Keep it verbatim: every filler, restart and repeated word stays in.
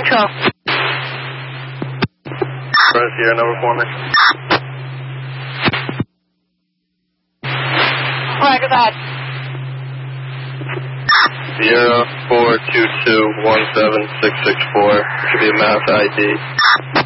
control. Press Sierra number for me. Roger that. Sierra four two two one seven six six four. Should be a mass I D.